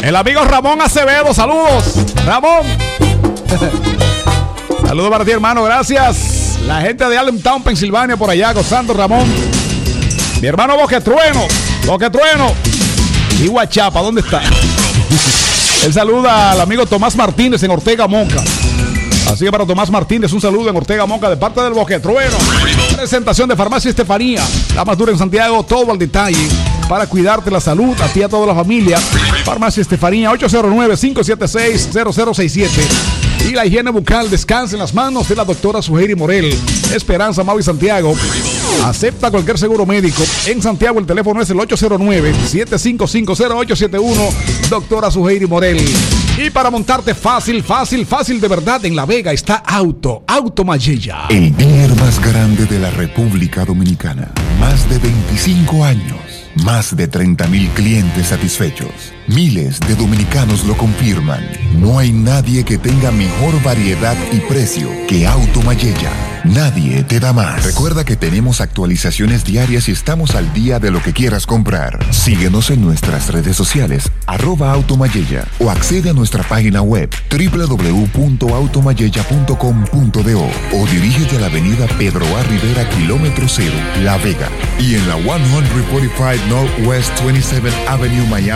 El amigo Ramón Acevedo, saludos, Ramón. Saludos para ti, hermano, gracias. La gente de Allentown, Pensilvania, por allá, gozando, Ramón. Mi hermano Boquetrueno. Y Guachapa, ¿dónde está? Él saluda al amigo Tomás Martínez en Ortega Monca. Así que para Tomás Martínez, un saludo en Ortega Monca de parte del Boquetrueno. Presentación de Farmacia Estefanía, la más dura en Santiago, todo al detalle para cuidarte la salud, a ti y a toda la familia. Farmacia Estefanía, 809-576-0067. Y la higiene bucal descansa en las manos de la doctora Suheiri Morel. Esperanza, Mau y Santiago. Acepta cualquier seguro médico. En Santiago el teléfono es el 809-755-0871. Doctora Suheiri Morel. Y para montarte fácil de verdad, en La Vega está Auto Mayella. El dealer más grande de la República Dominicana. Más de 25 años. Más de 30,000 clientes satisfechos. Miles de dominicanos lo confirman. No hay nadie que tenga mejor variedad y precio que Auto Mayella. Nadie te da más. Recuerda que tenemos actualizaciones diarias y estamos al día de lo que quieras comprar. Síguenos en nuestras redes sociales, @Automayella, o accede a nuestra página web www.automayella.com.do o dirígete a la avenida Pedro A. Rivera, kilómetro 0, La Vega, y en la 145 Northwest 27th Avenue, Miami,